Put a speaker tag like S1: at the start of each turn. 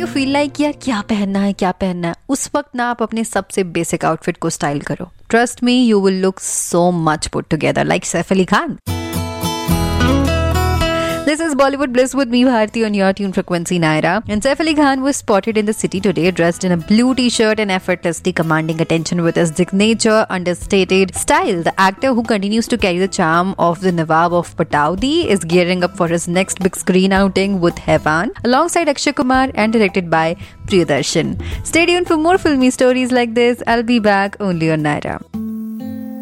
S1: you feel like यार क्या पहनना है, उस वक्त ना आप अपने सबसे बेसिक आउटफिट को स्टाइल करो. Trust me, you will look so much put together like Saif Ali Khan. This is Bollywood Bliss with me, Bharti, on your tune frequency, Naira. And Saif Ali Khan was spotted in the city today dressed in a blue t-shirt and effortlessly commanding attention with his signature understated style. The actor, who continues to carry the charm of the Nawab of Pataudi, is gearing up for his next big screen outing with Hevan alongside Akshay Kumar and directed by Priyadarshan. Stay tuned for more filmy stories like this. I'll be back only on Naira.